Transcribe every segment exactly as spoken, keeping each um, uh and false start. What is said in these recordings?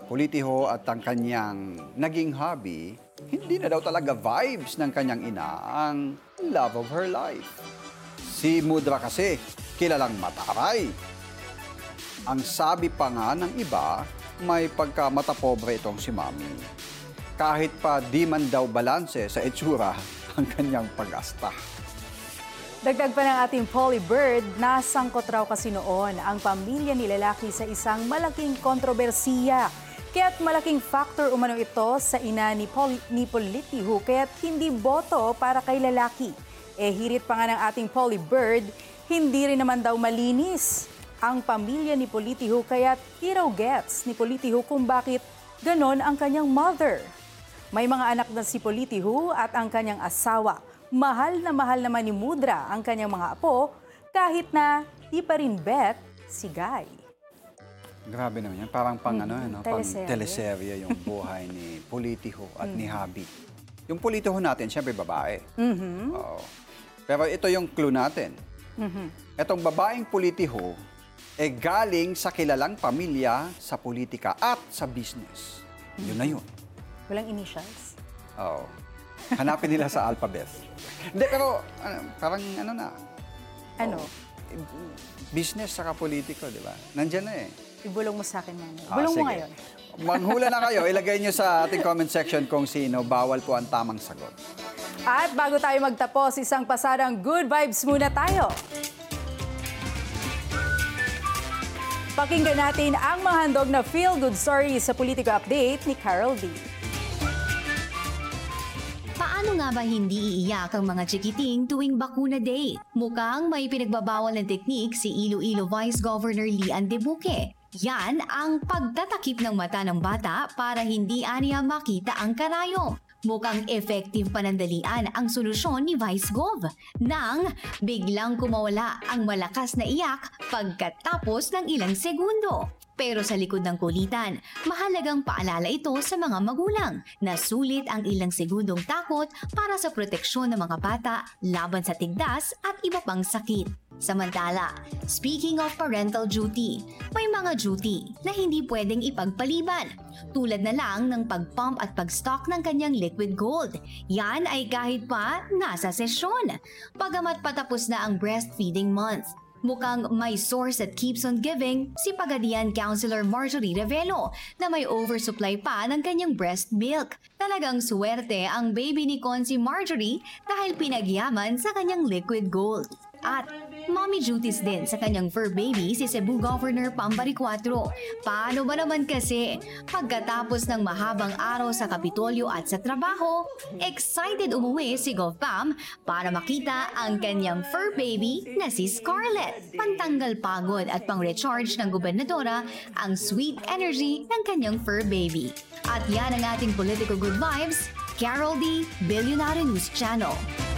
Politiho at ang kanyang naging hobby, hindi na daw talaga vibes ng kanyang ina ang love of her life. Si Mudra kasi, kilalang mataray. Ang sabi pa nga ng iba, may pagkamatapobre itong si Mami. Kahit pa di man daw balanse sa itsura ang kanyang pag-asta. Dagdag pa ng ating Polly Bird, nasangkot raw kasi noon ang pamilya ni lalaki sa isang malaking kontrobersiya. Kaya't malaking factor umano ito sa ina ni, Poli, ni Politiho, kaya't hindi boto para kay lalaki. Eh hirit pa nga ng ating Polly Bird, hindi rin naman daw malinis ang pamilya ni Politiho, kaya't di raw gets ni Politiho kung bakit ganon ang kanyang mother. May mga anak na si Politiho at ang kanyang asawa. Mahal na mahal naman ni Mudra ang kanyang mga apo, kahit na di pa rin bet si Guy. Grabe naman yan. Parang pang Mm, ano, ano pang teleserye. teleserye yung buhay ni Politiho at ni Habi. Yung Politiho natin, syempre babae. Mhm. Oo. Pero ito yung clue natin. Mhm. Itong babaeng Politiho, eh galing sa kilalang pamilya sa politika at sa business. Yun na yun. Walang initials? Oo. Hanapin nila sa alphabet. Hindi, pero ano, parang ano na. Ano? Oo. Business saka politiko, di ba? Nandyan na eh. Ibulong mo sa akin, Manny. Ah, Bulong mo sige. ngayon. Manghula na kayo. Ilagay nyo sa ating comment section kung sino. Bawal po ang tamang sagot. At bago tayo magtapos, isang pasadang good vibes muna tayo. Pakinggan natin ang mahandog na feel-good story sa Politico Update ni Carol D. Paano nga ba hindi iiyak ang mga chikiting tuwing Bakuna Day? Mukhang may pinagbabawal ng teknik si Iloilo Vice Governor Lian De Buque. Yan ang pagtatakip ng mata ng bata para hindi aniya makita ang karayom. Mukhang effective panandalian ang solusyon ni Vice Gov nang biglang kumawala ang malakas na iyak pagkatapos ng ilang segundo. Pero sa likod ng kulitan, mahalagang paalala ito sa mga magulang na sulit ang ilang segundong takot para sa proteksyon ng mga bata laban sa tigdas at iba pang sakit. Samantala, speaking of parental duty, may mga duty na hindi pwedeng ipagpaliban. Tulad na lang ng pag-pump at pag-stock ng kanyang liquid gold. Yan ay kahit pa nasa sesyon. Pagamat patapos na ang breastfeeding month. Mukhang may source that keeps on giving si Pagadian Councilor Marjorie Revelo na may oversupply pa ng kanyang breast milk. Talagang suwerte ang baby ni Consi Marjorie dahil pinagyaman sa kanyang liquid gold. At mommy duties din sa kanyang fur baby si Cebu Governor Pambari cuatro. Paano ba naman kasi? Pagkatapos ng mahabang araw sa Kapitolyo at sa trabaho, excited umuwi si GovPam para makita ang kanyang fur baby na si Scarlett. Pantanggal pagod at pang-recharge ng gobernadora ang sweet energy ng kanyang fur baby. At yan ang ating Political Good Vibes, Carol D. Billionaire News Channel.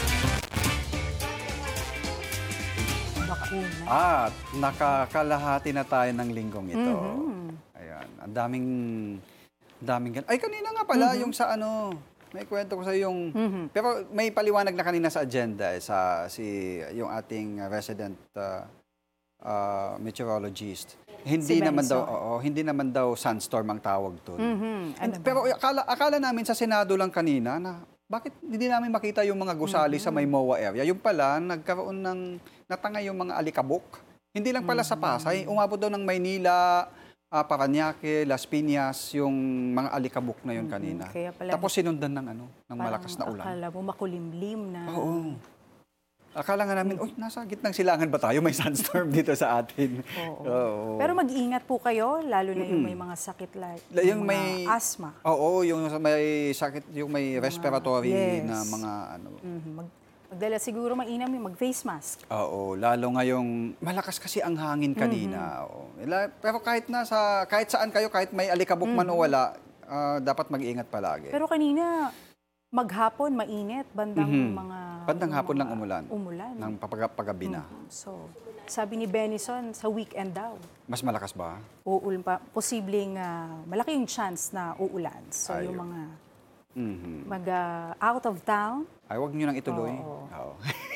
Bakuna. At nakakalahati na tayo ng linggong ito. Mhm. Ayan. Ang daming, daming gan- Ay, kanina nga pala, Mhm. yung sa ano, may kwento ko sa yung... Mhm. Pero may paliwanag na kanina sa agenda, eh, sa si yung ating resident uh, uh, meteorologist. Hindi Si naman Benson. daw, oo, hindi naman daw sunstorm ang tawag doon. Mhm. Ano ba? Pero akala, akala namin sa Senado lang kanina na bakit hindi namin makita yung mga gusali sa may MOA area? Yung pala, nagkaroon ng natangay yung mga alikabok. Hindi lang pala sa Pasay. Umabot daw ng Maynila, uh, Parañaque, Las Piñas, yung mga alikabok na yun kanina. Kaya pala- Tapos sinundan ng ano, ng Parang malakas na ulan. Akala mo makulimlim na. Oo. Akala nga namin, uy, nasa gitnang silangan ba tayo? May sandstorm dito sa atin. Oo. Oo. Pero mag-iingat po kayo, lalo na yung may mga sakit like La- yung mga may asthma. Oo, yung may sakit, yung may respiratory yes. na mga ano. Mhm. Mag magdala siguro mainam yung mag-face mask. Oo, lalo ngayong malakas kasi ang hangin kanina. Oo. Ila- Pero kahit nasa kahit saan kayo, kahit may alikabok man o wala, ah, dapat mag-iingat palagi. Pero kanina, maghapon, mainit, bandang Mhm. mga... Bandang yung hapon mga lang umulan. Umulan. Nang papagabi na. Mhm. So, sabi ni Benison, sa weekend daw, Mas malakas ba? uulan pa, posibleng ah, malaki yung chance na uulan. So, Ayun. yung mga Mhm. mag ah, out of town, Ay, wag niyo nang ituloy. Oo. Oo.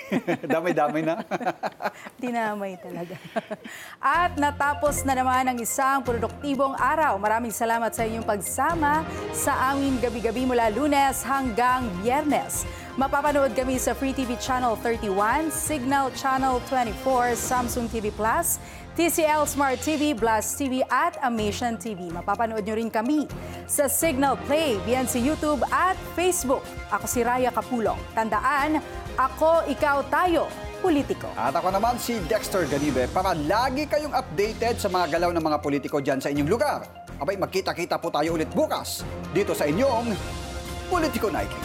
Damay-damay na. Dinamay talaga. At natapos na naman ang isang produktibong araw. Maraming salamat sa inyong pagsama sa aming gabi-gabi mula Lunes hanggang Biyernes. Mapapanood kami sa Free T V Channel thirty-one, Signal Channel twenty-four, Samsung T V Plus, T C L Smart T V, Blast T V at Amation T V. Mapapanood nyo rin kami sa Signal Play, B N C YouTube at Facebook. Ako si Raya Capulong. Tandaan, ako, ikaw, tayo, politiko. At ako naman si Dexter Ganibe para lagi kayong updated sa mga galaw ng mga politiko dyan sa inyong lugar. Abay, magkita-kita po tayo ulit bukas dito sa inyong Politiko Nightly.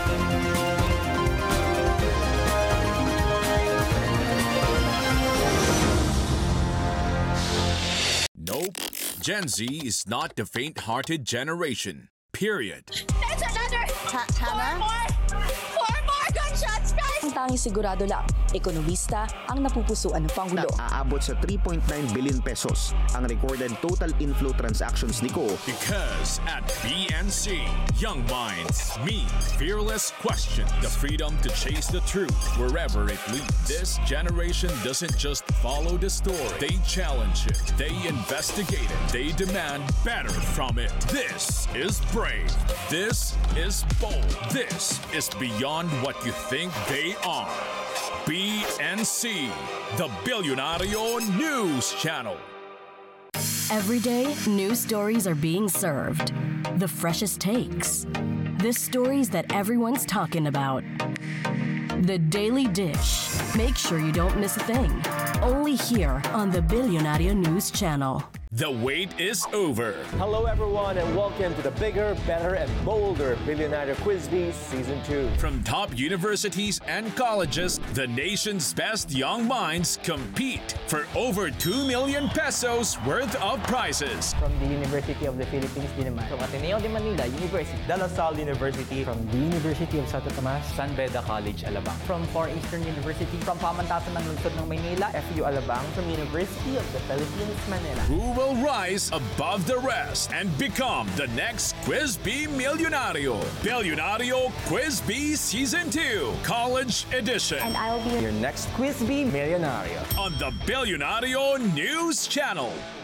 Nope, Gen Z is not the faint-hearted generation. Period. It's another... Ha- Hannah? Four more! Four more gunshots, guys! Ang tanging sigurado lang, ekonomista ang napupusuan ng Pangulo. Aabot sa three point nine billion pesos ang recorded total inflow transactions ni Ko. Because at B N C, young minds mean fearless question, the freedom to chase the truth wherever it leads. This generation doesn't just follow the story, they challenge it, they investigate it, they demand better from it. This is brave, this is bold, this is beyond what you think they are. B N C, the Billionario News Channel. Every day, new stories are being served. The freshest takes. The stories that everyone's talking about. The Daily Dish. Make sure you don't miss a thing. Only here on the Billionario News Channel. The wait is over. Hello everyone and welcome to the bigger, better and bolder Billionaire Quiz Bee Season two. From top universities and colleges, the nation's best young minds compete for over two million pesos worth of prizes. From the University of the Philippines din naman. From Ateneo de Manila University. De La Salle University. From the University of Santo Tomas. San Beda College, Alabang. From Far Eastern University. From Pamantasan ng Lungsod ng Maynila. F U Alabang. From University of the Philippines, Manila. Who will rise above the rest and become the next Quiz Bee Millionario? Billionario Quiz Bee Season two, College Edition. And I'll be Your next Quiz Bee Millionario. On the Billionario News Channel.